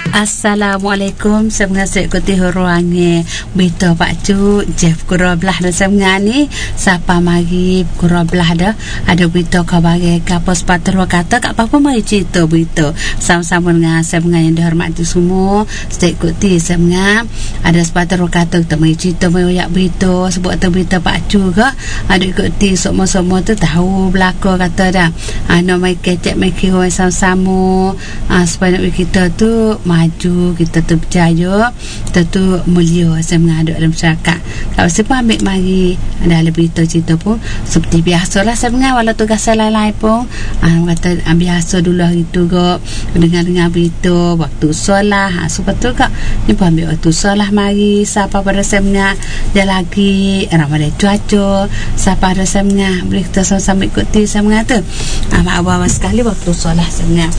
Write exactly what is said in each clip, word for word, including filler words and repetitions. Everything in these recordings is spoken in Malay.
Assalamualaikum. Saya mengasih ikuti ruangnya Bito Pak Cu Jeff Kura belah dah saya mengani siapa mari Kura belah dah ada Bito kabagai kapos patro kata kat apa mai cerita Bito sama-sama dengan saya mengani dihormati semua. Saya ikuti saya mengan ada sepatro kata kita mai cerita mai oyak Bito sebab tu Bito Pak Cu ke ada ikuti semua-semua tu tahu belaka kata dah ana mai kecek mai kira sama-sama supaya kita tu maju, kita tu berjaya, kita tu mulia saya mengaduk dalam masyarakat. Kalau siapa ambil mari ada lebih tu cerita pun seperti biasalah saya mengaduk walau tugas saya lain-lain pun ah, kata ah, biasa dulu hari tu kok dengar-dengar berita waktu solat ha, so betul kak ni pun ambil waktu solat mari siapa pada saya mengaduk dia lagi Ramadan cuaca siapa ada saya mengaduk boleh kita sama-sama ikuti saya mengaduk ah, mak-abang sekali waktu solat saya mengaduk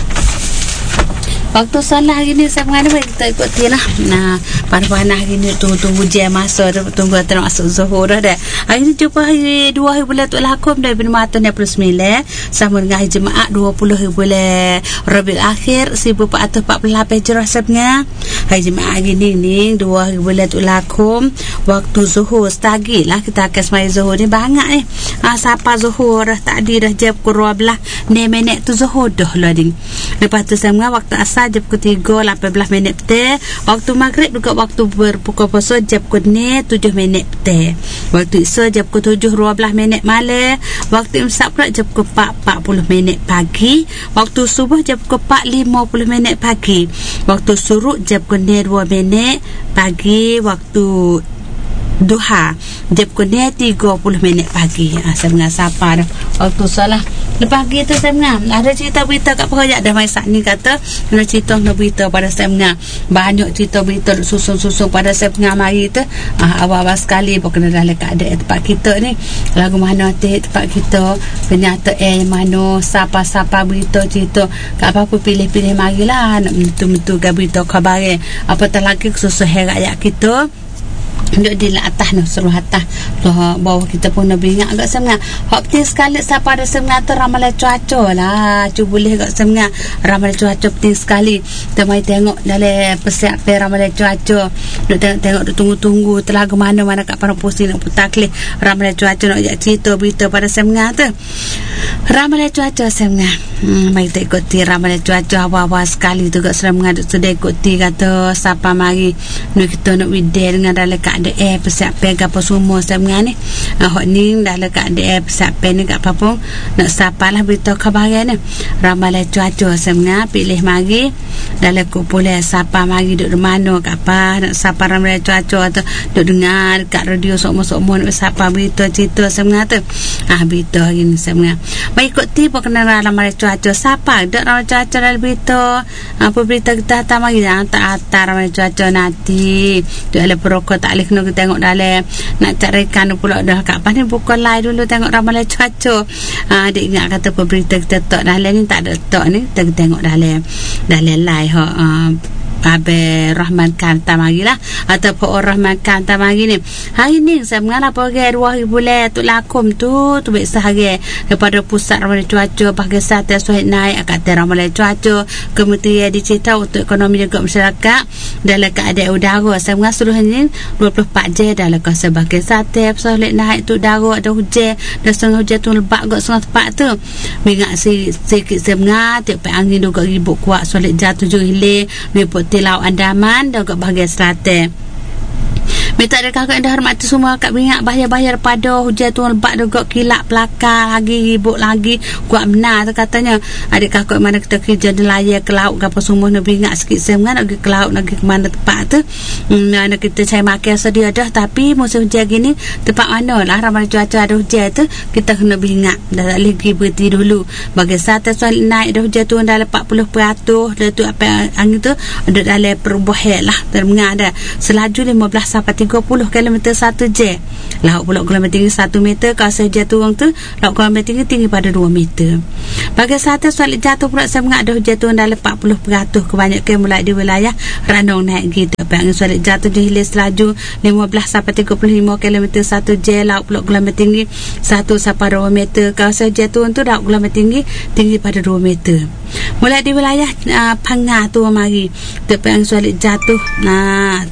waktu solat hari ni saya mengadap kita ikuti lah. Nah, panas-panas hari ni tunggu-tunggu hujan masa tunggu antara masuk zuhur dah dah. Hari ni jumpa hari dua hari bulan Tuk Lakum dari Bina Mata enam puluh sembilan sama dengan hari Jumaat dua puluh hari bulan Rabiul Akhir seribu empat ratus empat puluh lapan Hijrah sebenarnya. Hari Jumaat hari ni ni dua hari bulan Tuk Lakum waktu zuhur setagi lah kita akan semai zuhur ni banyak ni. Ah, siapa zuhur dah tadi dah jam kurang belah enam minit tu zuhur dah lah ni. Lepas tu saya mengat waktu asal jam pukul tiga lapan belas minit petang. Waktu maghrib juga waktu berbuka puasa jam pukul enam tujuh minit petang. Waktu isya jam pukul tujuh dua belas minit malam. Waktu imsak pula jam pukul empat empat puluh minit pagi. Waktu subuh jam pukul empat lima puluh minit pagi. Waktu surut jam pukul enam dua minit pagi. Waktu duha jam pukul tiga puluh minit pagi. Ah, saya mengat siapa dah waktu solat lepas gitu saya mengat ada cerita berita kat perayaan dah masa ni kata ada cerita nak berita pada saya mengat banyak cerita berita susun-susun pada saya mengat mari tu ah, awal-awal sekali pun kena dah lekat ada tempat kita ni lagu mana teh tempat kita penyata eh mana siapa-siapa berita cerita kat apa-apa pilih-pilih marilah nak menentu-mentu berita khabar apatah lagi khusus rakyat kita duduk di atas ni seluruh atas tu bawah kita pun nak ingat agak semangat hak penting sekali siapa ada semangat tu ramalan cuaca lah cuba boleh agak semangat ramalan cuaca penting sekali kita mari tengok dalam persiapan ramalan cuaca duduk tengok-tengok duduk tunggu-tunggu telaga mana-mana kat para pusi nak putaklih ramalan cuaca nak ajak cerita berita pada semangat tu ramalan cuaca semangat hmm, mari kita ikuti ramalan cuaca awal-awal sekali tu agak semangat sudah ikuti kata siapa mari nak kita nak wideh dengan dalam kat ada air persiapan ke apa semua saya mengan ni hak ni dah lekat ada air persiapan ni kat apa pun nak sapalah beritahu khabaran ni ramalan cuaca saya mengan pilih mari dalam kumpulan siapa mari duduk mana kat apa nak sapa ramalan cuaca atau duduk dengar kat radio semua-semua nak sapa berita cerita saya mengan tu ah berita hari ni saya mengan mari ikuti perkenalan ramalan cuaca siapa duduk ramalan cuaca dalam berita apa berita kita hantar mari tak hantar ramalan cuaca nanti duduk dalam perokok tak boleh kena tengok dalam nak carikan pula dah kat apa ni buka live dulu tengok ramalan cuaca ha, dia ingat kata berita kita tak dalam ni tak ada tak ni kita tengok dalam dalam live ha, uh, Abe Rahman Khan tamagi lah ataupun orang Rahman Khan tamagi ni hari ni saya mengenal pergi dua hari bulan Tuk Lakum tu tu baik sehari daripada pusat ramalan cuaca bagi satu suhid naik akad ramalan cuaca kementerian digital untuk ekonomi juga masyarakat dalam keadaan udara saya mengenal seluruh ni dua puluh empat jam dalam sebagai satu suhid naik tu udara ada hujan dan setengah hujan tu lebat kat setengah tempat tu mengingat sikit saya mengenal tiap angin juga ribut kuat suhid jatuh tujuh hilir ribut Laut Andaman dan kat bahagian selatan. Minta ada kakak dah hormati semua kat minyak bahaya-bahaya pada hujan tu lebat juga kilap pelakar lagi ribut lagi kuat benar tu katanya adik kakak mana kita kerja nelayan ke laut ke apa semua nak ingat sikit saya nak pergi ke laut nak pergi ke mana tempat tu mana hmm, kita cari makan sedia dah tapi musim hujan gini tempat mana lah ramalan cuaca ada hujan tu kita kena ingat dah tak boleh pergi berhenti dulu bagi satu soal naik dah hujan tu dah empat puluh peratus dah tu apa angin tu ada dalam perubahan lah termengar dah selaju lima belas sampai tiga tiga puluh kilometer satu jam. Laut pula gelombang tinggi satu meter. Kawasan jatuh tu laut gelombang tinggi tinggi pada dua meter. Bagi satu soal jatuh pula saya mengadah jatuh dalam empat puluh peratus kebanyakan mulai di wilayah Ranong naik gitu. Bagi soal jatuh di hilir selaju lima belas sampai tiga puluh lima kilometer satu jam. Laut pula gelombang tinggi satu sampai dua meter. Kawasan jatuh tu laut gelombang tinggi tinggi pada dua meter. Mulai di wilayah uh, Pangah tu mari tepi soal jatuh nah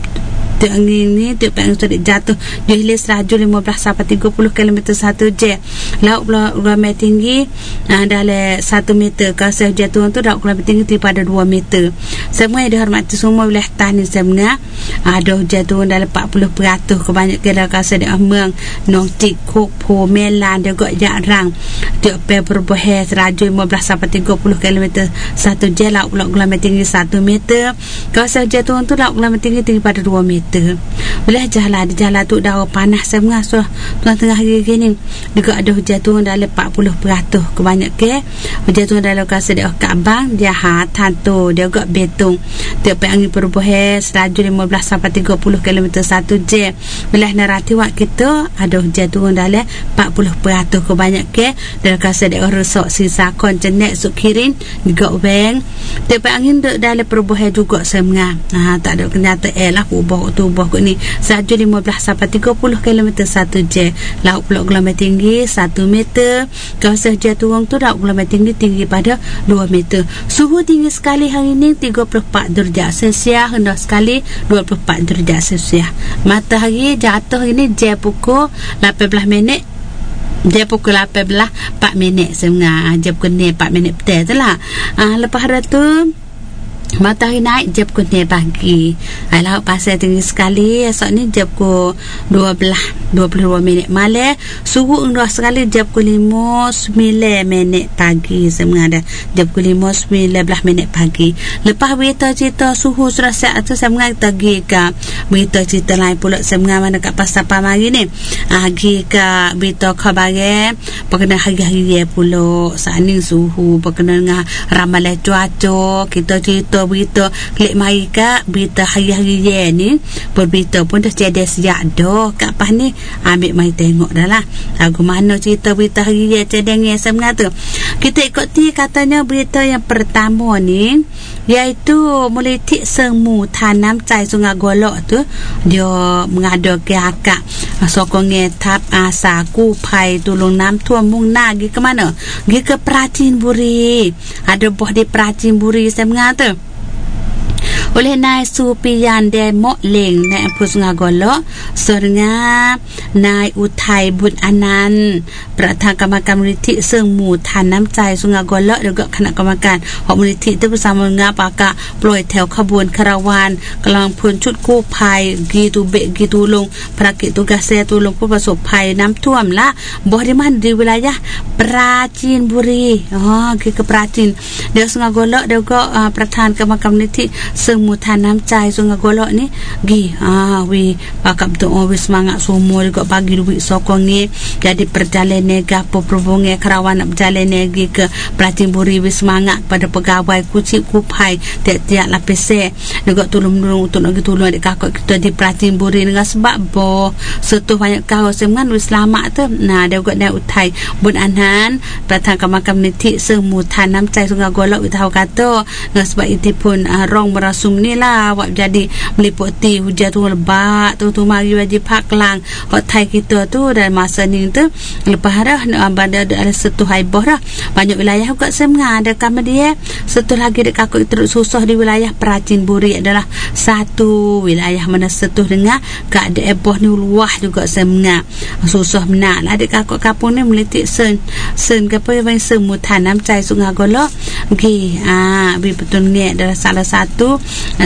tiap angin ni tiap angin sudah jatuh di hilir seraju lima belas sampai tiga puluh kilometer satu jam. Laut gelombang tinggi uh, dalam satu meter. Kawasan jatuh tu laut gelombang tinggi pada dua meter. Semua yang dihormati semua wilayah tanah sebenarnya ada jatuh dalam empat puluh peratus kebanyakan kawasan di Amang, Nong Tik, Kok Po, Melan, Degok Jarang. Tiap perbuah seraju lima belas sampai tiga puluh kilometer satu jam. Laut gelombang tinggi satu meter. Kawasan jatuh tu laut gelombang tinggi tinggi pada dua meter. Boleh jalan di jalan tu dah panas saya mengasuh tuan tengah hari gini juga ada hujan tu dalam empat puluh peratus kebanyakan hujan tu dalam kawasan di Kabang Jahat Tanto dia juga betung tiap angin perubahan selaju lima belas sampai tiga puluh kilometer satu jam. Boleh narati wak kita ada hujan tu dalam empat puluh peratus kebanyakan dalam kawasan di Rusok Sisa Kon Cenek Sukirin juga weng tiap angin dalam perubahan juga saya mengah ha, tak ada kenyataan lah ubah tu ubah kot ni sahaja lima belas sampai tiga puluh kilometer satu jam. Laut pula gelombang tinggi satu meter. Kawasan jatuh tu laut gelombang tinggi tinggi pada dua meter. Suhu tinggi sekali hari ini tiga puluh empat darjah Celsius, rendah sekali dua puluh empat darjah Celsius. Matahari jatuh ini jam pukul lapan belas minit. Dia pukul lapan belas empat minit sebenarnya. Jam pukul empat minit betul tu lah. Ah, lepas tu matahari naik jam pukul ni pagi. Laut pasir tinggi sekali. Esok ni jam pukul dua belas dua puluh dua minit malam. Suhu rendah sekali jam pukul lima sembilan minit pagi sebenarnya. Jam pukul lima sembilan belas minit pagi. Lepas berita cerita suhu sudah siap tu sebenarnya kita pergi ke berita cerita lain pula sebenarnya mana kat pasal pamari ni. Ah, pergi ke berita khabar berkenaan hari-hari pula. Saat ni suhu berkenaan dengan ramalan cuaca. Kita cerita berita klik mari kak berita hari-hari ni berberita pun dah jadi sejak dah kat pas ni ambil mari tengok dah lah lagu mana cerita berita hari ni cadangnya sebenarnya tu kita ikuti katanya berita yang pertama ni iaitu melitik semu tanam cai Sungai Golok tu dia mengada ke akak sokongnya tap asa kupai tolong nam tuan mung na pergi ke mana pergi ke Pracin Buri ada buah di Pracin Buri sebenarnya tu oleh Nai Supian de Mok Leng Nai Ampun Sungai Golok serta Nai Utai Bun Ananประธาน กรรมการ มูลนิธิ Semu ทานน้ำใจ Sungai Golok แล้วก็คณะกรรมการของมูลนิธิที่ bersama dengan pakak ปล่อยแถวขบวนคาราวานกำลังพลชุดกู้ภัยกีตูเบกีตูลงภารกิจ tugas saya ตูลงผู้ประสบภัยน้ำท่วมละบ่di mana di wilayah Pracin Buri oh ke ke Pracin dia Sungai Golok dia juga uh, ประธาน กรรมการ มูลนิธิ Semu ทานน้ำใจ Sungai Golok ni gi ah wi pakak betul oh wi semangat semua juga bagi duit sokong ni jadi perjalanan gapo perhubungan kerawan nak berjalan lagi ke Pracin Buri wi semangat pada pegawai kucing kupai tiap-tiap lapis juga tolong-tolong untuk nak tolong adik kakak kita di Pracin Buri dengan sebab boh setuh banyak kau semangat wi selamat tu nah dia juga naik utai Bun Anan ประธาน กรรมการ มูลนิธิ Semu ทานน้ำใจ Sungai Golok wi tahu kata dengan sebab itu pun uh, rong merasum ni lah awak jadi meliputi hujan tu lebat tu tu mari wajib hak lang hot thai kita tu dan masa ni tu lepas dah pada ada setuh haiboh dah banyak wilayah juga sebenarnya ada kamar dia setuh lagi dekat aku terus susah di wilayah Pracin Buri adalah satu wilayah mana setuh dengan keadaan eboh ni luah juga sebenarnya susah benar lah dekat aku kampung ni melitik sen sen ke apa yang Semu ทานน้ำใจ Sungai Golok okey ah bi betul ni adalah salah satu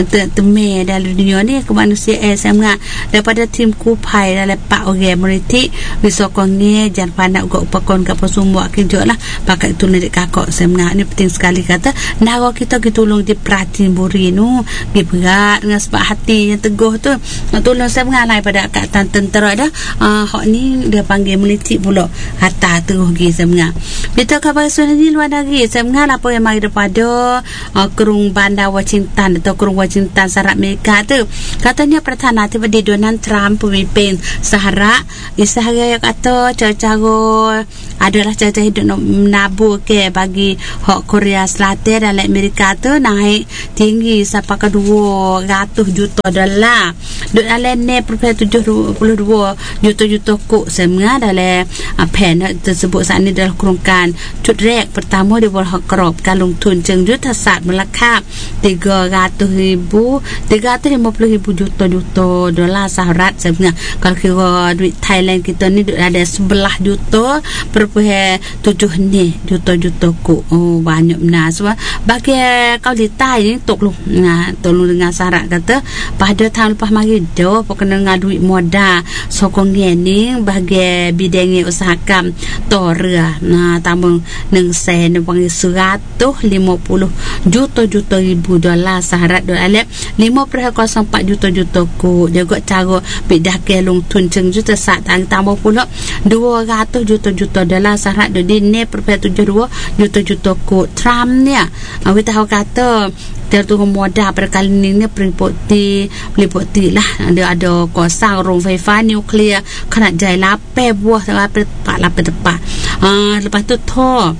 teme dalam dunia ni kemanusiaan sebenarnya daripada tim kupai dalam pak orang multi disokong ni jangan pandang juga upakon ke apa semua kerja lah pakai itu nak kakak sebenarnya ni penting sekali kata nawa kita kita tolong di Pracin Buri nu pergi berat dengan sebab hati yang teguh tu nak tolong sebenarnya lain pada angkatan tentera dah uh, hak ni dia panggil multi pula hatta terus pergi sebenarnya kita khabar sudah di luar negeri sebenarnya apa yang mari daripada uh, kerung bandar Washington atau kerung Kru Washington Sahrat Amerika tu. Katanya Perdanaanthipadi Donald Trump pemimpin Sahara Israel kata cara-cara adalah cara hidup nak menabur ke bagi hak Korea Selatan dan Amerika tu naik tinggi sampai ke dua ratus juta dolar. Duk dalam ni perpuluhan tujuh puluh dua juta-juta kok semua dalam pen tersebut saat ini dalam kurungkan cut rek pertama di bawah kerap kalung tun jeng juta saat melakap tiga ratus ribu tiga ratus lima puluh ribu juta-juta dolar Sahrat sebenarnya. Kalau kira duit Thailand kita ni ada sebelah juta perpuluhan tujuh ni juta-juta kok. Oh banyak benar. Sebab bagi kau di Thai ni tolong nah tolong dengan Sahrat kata pada tahun lepas mari dah pokok dengan duit modal sokong ni bagi bidang usahakan tora nah tambung neng sen panggil seratus lima puluh juta-juta ribu dolar Sahrat dolar lima perkara empat juta-juta ku juga cara bedah ke long tun ceng juta saat tambah pula dua ratus juta-juta dolar Sahrat di ne perpuluhan tujuh puluh dua juta-juta ku Trump ni awak tahu kata tertu modal perkali ni pelipoti pelipoti lah ada ada kosong rong faifa nuklear kena jai lape buah lape tepat lape tepat ah lepas tu tho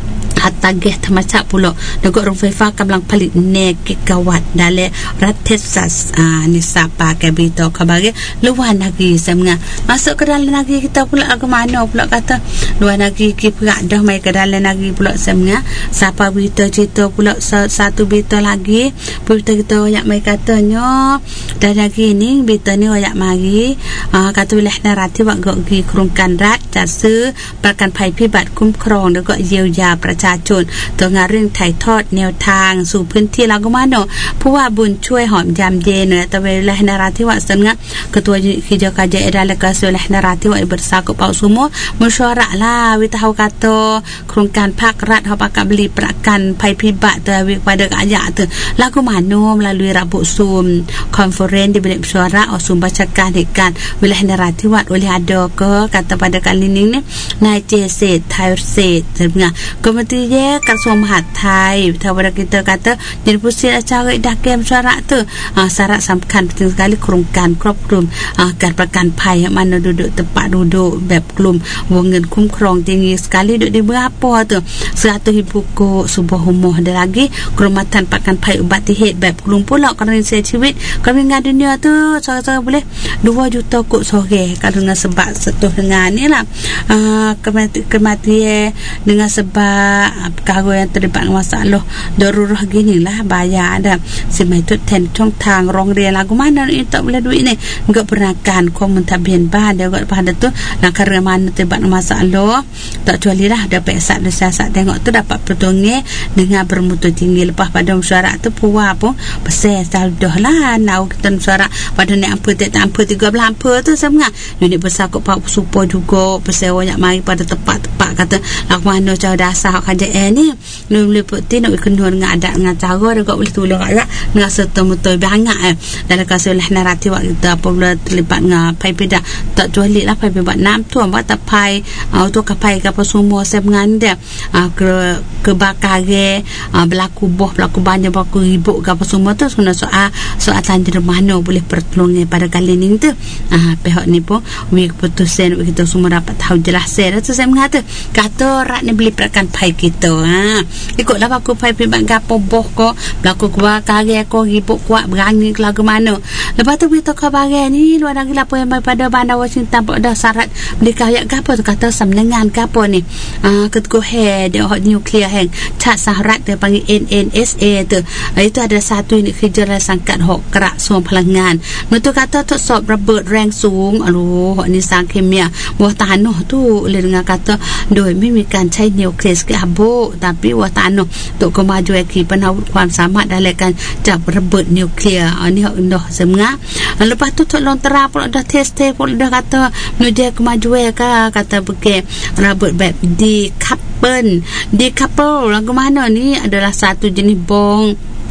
hatta geh macam pula negok rong faifa kamlang palit ne gigawatt dalam rat Texas ah ni sapa ke bito kabare luar negeri semua masuk ke dalam negeri kita pula ke mana pula kata luar negeri ki perak dah mai ke dalam negeri pula semua siapa berita cerita pula satu berita lagi berita kita yang mai katanya dalam negeri ni berita ni oyak mari ah kata wilayah narati wak gok gi kerungkan rat jasaประกันภัยพิบัติคุ้มครองแล้วก็เยียวยาประชาชนตัวงานเรื่องถ่ายทอดแนวทางสู่พื้นที่ลากุมาโนผู้ว่าบุญช่วยหอมยามเย็นตะเวลานาราธิวาสงะ Ketua Hijau Kaja Delegasi oleh Narathi bersama Pak Sumo mesyuarat lah we tahu kata โครงการภาครัฐ เขาประกาศบริประกันภัยพิบัติkepada rakyat tu lagu mana melalui Rabu Sum konferen di bilik mesyuarat Sum bacakan dekat wilayah Narathi oleh ada ke kata pada kali ini ni นายเจเศรษฐ์ไทยเศรษฐ์sebenarnya Komiteกระทรวงมหาดไทย Pada kita kata jadi pusat acara dakem mesyuarat tu uh, syarat sambungan penting sekali โครงการครอบคลุม uh, การประกันภัย mana duduk tempat duduk แบบกลุ่มวงเงินคุ้มครอง tinggi sekali duduk di berapa tu seratus ribu kok sebuah rumah ada lagi kerumatan pakanภัยอุบัติเหตุแบบกลุ่ม pula kerana siaชีวิต kalau meninggal dunia tu sore-sore boleh dua juta kok sore kalau dengan sebab setuh dengan ni lah uh, kematian, kematian dengan sebab perkara yang terlibat masalah darurah gini lah bayar ada semai tu tenช่องทางรองเรียน lagu mana ni tak boleh duit ni enggak pernah kan komen tabian bah dia enggak pada tu nak kerana mana terlibat masalah tak cuali lah dapat esat siasat tengok tu dapat pertolongan dengan bermutu tinggi lepas pada mesyuarat tu puas pun besar dah lah nak kita mesyuarat pada ni apa tak apa tiga belas apa tu sebenarnya unit besar kok Pak Supo juga besar banyak mari pada tepat-tepat kata lagu mana cara dasar kerajaan ni nak boleh putih nak kena dengan adat dengan cara dia boleh tolong rakyat dengan serta-merta banyak eh dalam kasus oleh Narathi kita apabila terlibat dengan pai pedak tak cuali lah pai pedak enam tu apa tak pai auto kapai apa semua sebenarnya dia ke kebakaran berlaku boh berlaku banyak berlaku ribut apa semua tu sebenarnya soal soal tanya mana boleh pertolongan pada kali ni tu pihak ni pun we keputusan kita semua dapat tahu jelas saya tu saya mengata kata rat ni beli perkan pai kita ha ikutlah aku pai pedak gapo boh ko berlaku kebakaran ko ribut kuat berani lagu mana lepas tu berita khabar ni luar negeri apa yang pada bandar Washington pada syarat beli kayak gapo tu kata samlengan gapo ni ah ketua head hot nuklear hang cat Sahrat dia panggil N N S A tu itu ada satu unit kerja sangkat hok kerak suam pengalaman betul kata tu sob rebut rank sung aduh hok ni sang kimia buah tanah tu oleh dengan kata doiไม่มีการใช้นิวเคลียสกับโบ tapi ว่าตาโนตัว kemajuan ขีปนาวุธความสามารถdalam kan จับระเบิดนิวเคลียร์อันนี้เนาะsemua lepas tu tok lontera pula dah test test pula dah kata menuju kemajuan ke kata pakai robotแบบ decouple decouple lagu mana ni adalah satu jenis bom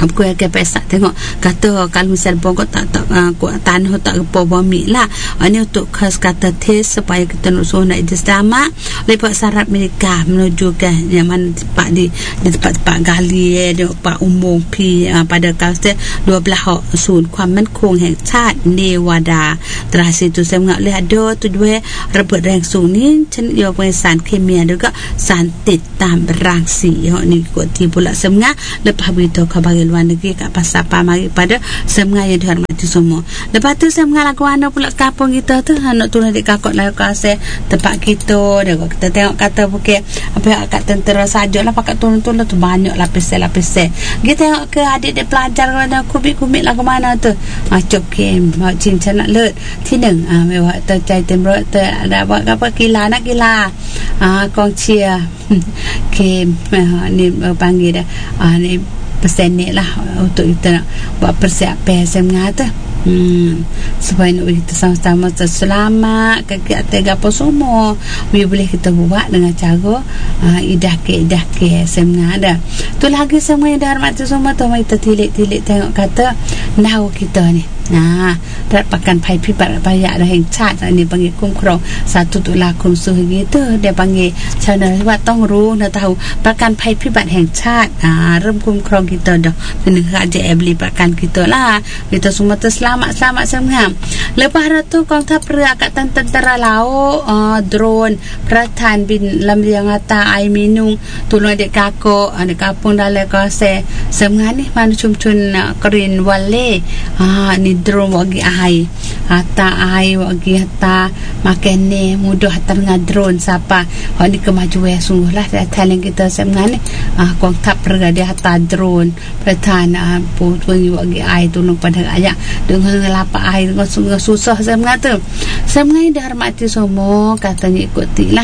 Aku yang kepesak tengok kata kalau misal bongkok tak tak uh, kuat tanah tak gepo bumi lah. Ini untuk khas kata test supaya kita nak suruh nak selamat lepas syarat mereka menuju ke yang mana tempat di di tempat-tempat gali eh, di tempat umum pi uh, pada kawasan dua belah hak sun ความมั่นคงแห่งชาติเนวาดาตราสิตุเสมงะเลยอดอตุด้วยระเบิดแรงสูงนี้ฉันยกเป็นสารเคมีแล้วก็สารติดตามรังสีฮะนี่ก็ที่pulaเสมงะlepas begitu ke bagi luar negeri kat pasal mari pada semua yang dihormati semua. Lepas tu semua lagu anda pula kampung kita tu nak turun di kakak lagu kasih tempat kita dia kita tengok kata bukan apa kat tentera sajalah pakai turun-turun tu banyak lapis-lapis. Kita tengok ke adik dia pelajar mana kubik-kubik lagu mana tu macam game mau cincin nak lutที่หนึ่งอ่าไม่ว่าเตอใจเต็มร้อยเตอada buat apaกีฬานักกีฬาอ่ากองเชียร์เกมนี่panggil dah ah ni persen ni lah untuk kita nak buat persiapan semua tu hmm supaya nak kita sama-sama selamat kegiatan apa semua boleh kita buat dengan cara uh, idah ke idah ke semua dah tu lagi semua yang dihormati semua tu kita tilik-tilik tengok kata nau kita ni nah dapatkan pai pibat payah dah yang cat ni panggil kumkrong satu tulah kumsuh gitu dia panggil channelว่าต้องรู้นะtahuประกันภัยพิบัติแห่งชาติอ่าเริ่มคุ้มครองkita dah kena kerja beliประกันkita lah kita semua tu selamat-selamat semua lepas itu กองทัพเรือ Angkatan Tentera Laut uh, drone ประธานบินลำเลียงตาไอมีนุง tolong adik kakak di kampung dalam kawasan semua ni mana ชุมชน Green Valley ah ni drone bagi air hata air bagi hata makan ni mudah hata dengan drone siapa hak ni kemajuan sungguh lah talent kita semua ni ah กองทัพเรือ dia hata drone ประธานอ่าผู้bagi air tolong pada ayat dengan lapak air dengan susah semua tu semua dah hormati semua katanya ikutilah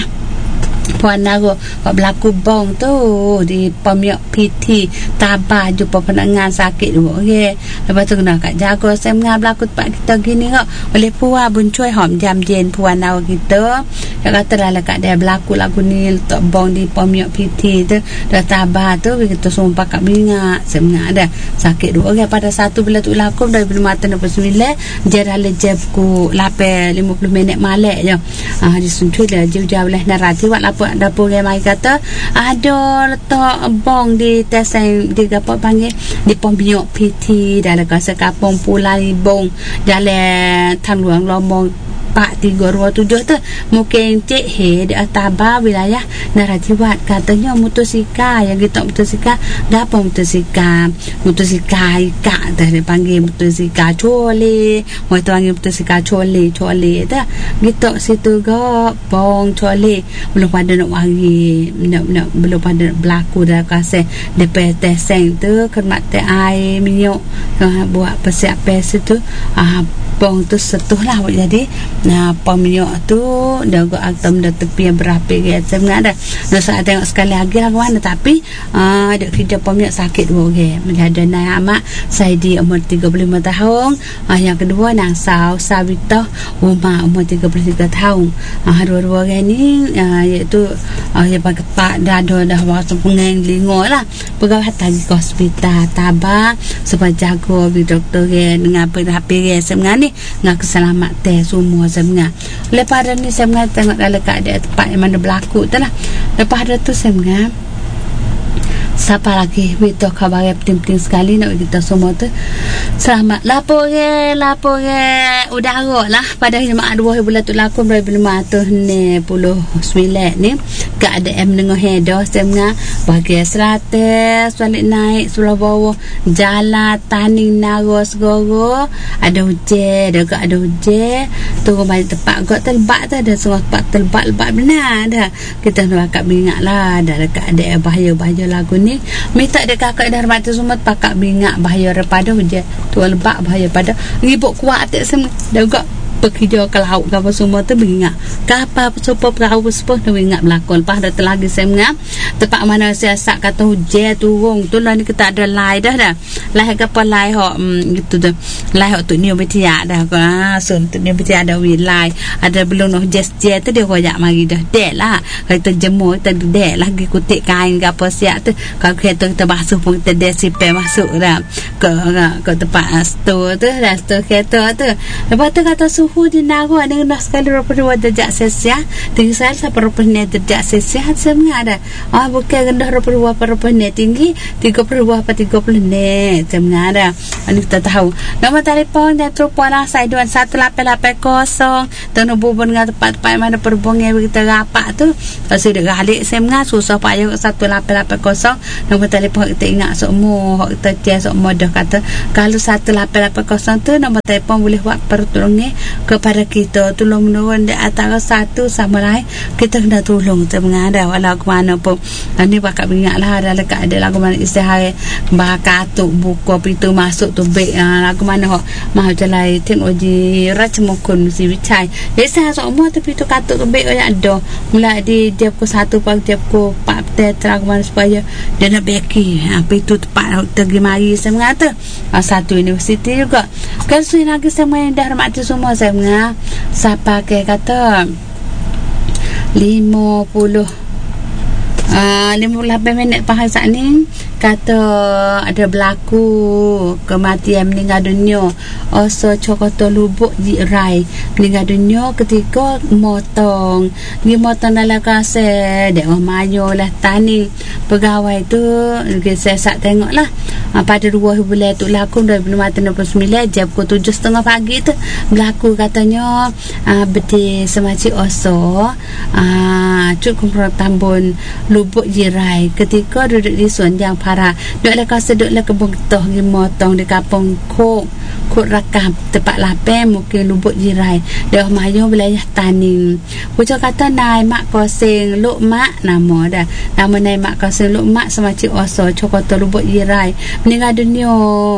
Puan Nago berlaku bong tu di pemiak P T Tabah jumpa penangan sakit tu okey lepas tu kena kat jaga semua berlaku tempat kita gini kok oleh puan buncoi hom jam jen Puan Nago kita yang kata dah lekat dia berlaku lagu ni letak bong di pemiak P T tu dah Tabah tu kita sumpah kat minyak semua ada sakit tu okey pada satu bila tu laku dari belum mata nombor sembilan jera lejeb ku lapan lima puluh minit malek je ah disuntui dah jauh-jauh lah narati wak apa dapur yang mai kata ada letak bong di teseng di apa panggil di pemiak P T dalam kawasan kampung Pulai Bong jalan Tan Luang Lombong Pak tiga dua tujuh tu mungkin Cik He di Tabah wilayah Narajiwat katanya motosikal yang kita motosikal dah apa motosikal motosikal ikak dah dipanggil motosikal cole mau tu panggil motosikal cole cole dah gitu situ go bong cole belum pada nak wangi nak, nak belum pada berlaku dah kasih D P teseng tu kermat teh air minyak buat persiapan situ ah bong tu setuh lah jadi nah peminyak tu dah gua atom dah tepi yang berapa ya sebenarnya dah saat tengok sekali lagi lah kawan tapi ah uh, ada kerja peminyak sakit dua okey menjadi nama saya di umur tiga puluh lima tahun uh, yang kedua Nangsau Sabita Uma umur tiga puluh tiga tahun uh, dua-dua orang ni uh, iaitu uh, yang pakai tak dah ada dah waktu pengen lingo lah pegawai tadi ke hospital Tabah supaya jaga bi doktor ke dengan apa-apa ke sebenarnya dengan keselamatan semua sebenarnya lepas ada ni sebenarnya tengok dalam keadaan tempat yang mana berlaku tu lah lepas ada tu sebenarnya siapa lagi beritahu khabar yang penting-penting sekali nak kita semua tu selamat lapor ke lapor ke udara lah pada jemaah dua bulan tu laku dua ribu lima ratus puluh sembilan ni keadaan menengah hedah sebenarnya bagi seratus balik naik sebelah bawah jalan Taning Naros Goro ada hujan ada gak ada hujan turun balik tempat gak telbak tu ada semua tempat telbak-telbak benar dah kita nak akak minyak lah dah keadaan bahaya-bahaya lagu ni minta dia kakak dah hormati semua pakak minyak bahaya daripada hujan tu lebak bahaya pada ribut kuat atik semua dah gak pekerja kalau apa semua tu beringat kapal super perahu sepuluh tu ingat berlakon lepas dah lagi saya mengat tempat mana siasat kata hujan turun tu lah ni kita ada lai dah dah lai kapal lai hok um, gitu tu lai hok tu ni betia dah ha sun tu ni betia ada wilai ada belum noh jes je tu dia royak mari dah dek lah kita jemur kita dek lagi kutik kain ke apa siap tu kalau kereta kita basuh pun kita dek sipel masuk dah ke ke tempat store tu dah store kereta tu lepas tu kata suhu di Nago ada rendah sekali dua puluh dua darjah Celsius tinggi saya sampai dua puluh enam darjah Celsius sebenarnya ada ah bukan rendah dua puluh dua dua puluh enam tinggi tiga puluh dua sampai tiga puluh enam sebenarnya ada ini kita tahu nombor telefon dan telefon lah saya dua satu lapan lapan kosong tengah berhubung dengan tempat-tempat mana perhubungan kita rapat tu saya dah galik sebenarnya susah payah satu lapan lapan kosong nombor telefon kita ingat semua kita cek semua dah kata kalau satu lapan lapan kosong tu nombor telefon boleh buat pertolongan kepada kita tolong menurun di antara satu sama lain kita kena tolong sebenarnya ada walau ke mana pun ni bakal ingat lah ada lekat ada lagu mana istihari bakal atuk buka pintu masuk tu baik lagu mana hok mahu jalai teknologi racemukun si wicai jadi saya semua tapi tu katuk tu baik yang ada mulai di dia pukul satu pagi dia pukul empat petang lagu mana supaya dia nak beki pintu tempat tergi mari sebenarnya tu satu universiti juga kan sini lagi semua yang dah hormati semua saya menga siapa ke kata lima puluh uh, lima puluh lapan minit pahal saat ni kata ada berlaku kematian meninggal dunia oso Cokoto Lubuk Jirai meninggal dunia ketika motong ni motong dalam kase dek mayo lah tani pegawai tu saya sak tengok lah ha, pada dua bulan tu laku dua ribu enam puluh sembilan jam pukul tujuh tiga puluh pagi tu berlaku katanya ha, beti semacam oso ha, cukup tambun Lubuk Jirai ketika duduk di Sunjang para duk le kase duk le kebun getah gi motong di kampung Kok Kok Rakam tempat lapan mungkin Lubuk Jirai dah mayo wilayah Tani pucuk kata nai mak koseng luk mak nama dah nama nai mak koseng luk mak semacam oso Cokoto Lubuk Jirai meninggal dunia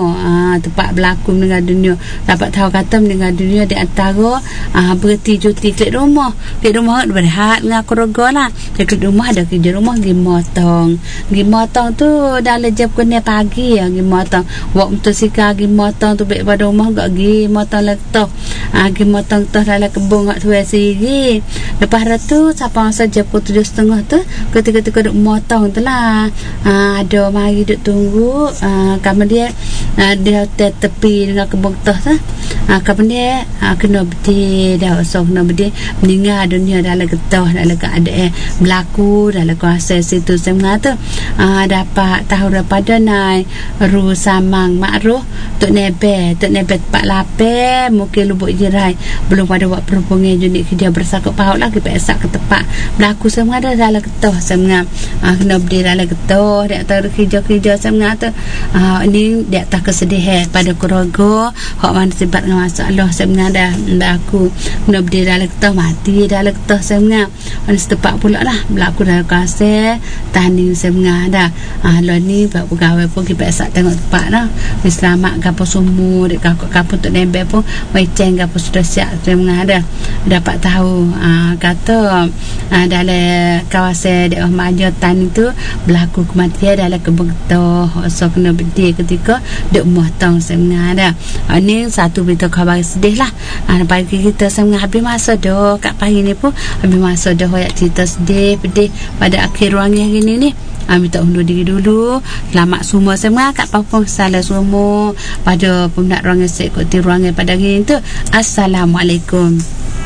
ah tempat berlaku meninggal dunia dapat tahu kata meninggal dunia di antara ah berhenti cuti klik rumah klik rumah berehat dengan keluarga lah klik rumah ada kerja rumah gi motong gi motong tu dalam jam kena pagi ya gi motong wak motosikal gi motong tu baik pada rumah gak gi motong letak ah gi motong tu dalam kebun gak tuai siri lepas tu siapa masa jam tujuh setengah tu ketika-ketika duk motong tu lah ah, ada mari duk tunggu ah, kemudian ah, dia tepi dengan kebun tu ah, kemudian ah, kena beti dah so kena beti meninggal dunia dalam getah dalam keadaan berlaku dalam kuasa situ semua tu ah, dapat tahu daripada naik Ru Samang Makruh Tok Nebe Tok Nebe tempat lapan mungkin Lubuk Jirai belum pada buat perhubungan unit kerja bersakut paut lagi pesak ke tempat berlaku semua ada dalam getah semua ah, kena berdiri dalam getah dia tahu kerja-kerja semua tu ah, ini dia tak kesedihan pada keluarga hak mana sebab dengan masalah semua dah berlaku kena berdiri dalam getah mati dalam getah semua ada setempat pula lah berlaku dalam kuasa Tani semua dah ah, lo ni buat pegawai pun kita pesak tengok tempat dah selamat gapo semua dek kapur Tok Nebe pun weceng gapo sudah siap semua dah dapat tahu ah, kata ah, dalam kawasan daerah Maja Tani tu berlaku kematian dalam kebun getah so kena berdiri ketika duk motong semua dah ah, ni satu berita khabar sedih lah ah, pagi kita semua habis masa dah kat pagi ni pun habis masa dah hoyak cerita sedih pedih pada akhir ruangan hari ni ni Kami tak undur diri dulu. Selamat semua semua kat papung salah semua pada peminat ruangan sekoti ruangan pada hari itu. Assalamualaikum.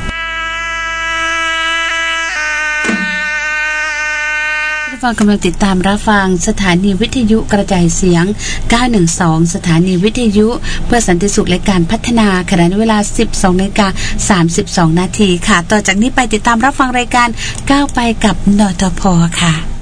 ฟังกำลังติดตามรับฟังสถานีวิทยุกระจายเสียงเก้าหนึ่งสองสถานีวิทยุเพื่อสันติสุขและการพัฒนาขณะเวลา สิบสองนาฬิกาสามสิบสองนาทีค่ะต่อจากนี้ไปติดตามรับฟังรายการก้าวไปกับนทพค่ะ